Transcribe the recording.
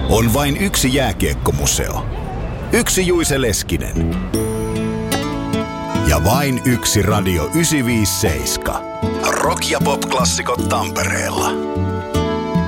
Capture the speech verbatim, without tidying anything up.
On vain yksi jääkiekkomuseo. Yksi Juise Leskinen. Ja vain yksi Radio yhdeksänsataaviisikymmentäseitsemän. Rock- ja pop-klassikot Tampereella.